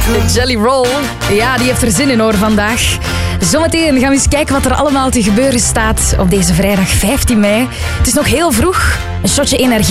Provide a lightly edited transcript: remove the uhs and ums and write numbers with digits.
De Jelly Roll. Ja, die heeft er zin in hoor vandaag. Zometeen gaan we eens kijken wat er allemaal te gebeuren staat op deze vrijdag 15 mei. Het is nog heel vroeg. Een shotje energie.